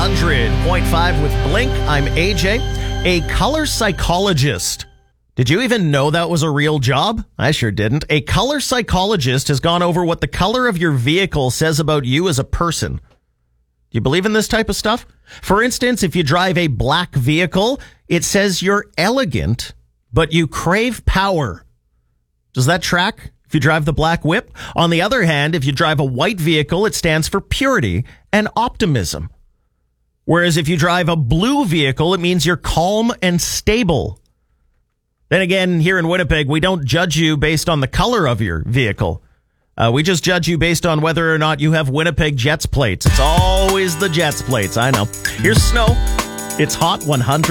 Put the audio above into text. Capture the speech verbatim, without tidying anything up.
hundred point five with Blink. I'm A J, a color psychologist. Did you even know that was a real job? I sure didn't. A color psychologist has gone over what the color of your vehicle says about you as a person. Do you believe in this type of stuff? For instance, if you drive a black vehicle, it says you're elegant, but you crave power. Does that track? If you drive the black whip. On the other hand, if you drive a white vehicle, it stands for purity and optimism. Whereas if you drive a blue vehicle, it means you're calm and stable. Then again, here in Winnipeg, we don't judge you based on the color of your vehicle. Uh, we just judge you based on whether or not you have Winnipeg Jets plates. It's always the Jets plates, I know. Here's Snow. It's Hot one hundred.